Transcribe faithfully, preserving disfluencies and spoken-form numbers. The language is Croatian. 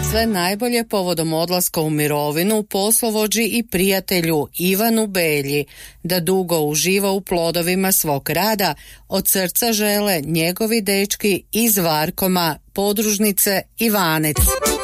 Sve najbolje povodom odlaska u mirovinu poslovođi i prijatelju Ivanu Belji, da dugo uživa u plodovima svog rada, od srca žele njegovi dečki iz Varkoma, podružnice Ivanec.